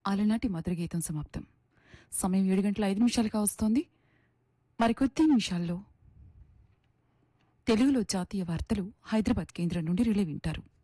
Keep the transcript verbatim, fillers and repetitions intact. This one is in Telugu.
అలనాటి మధుర గీతం సమాప్తం. సమయం ఏడు గంటల ఐదు నిమిషాలుగా వస్తోంది. మరికొద్ది నిమిషాల్లో తెలుగులో జాతీయ వార్తలు హైదరాబాద్ కేంద్రం నుండి రిలే వింటారు.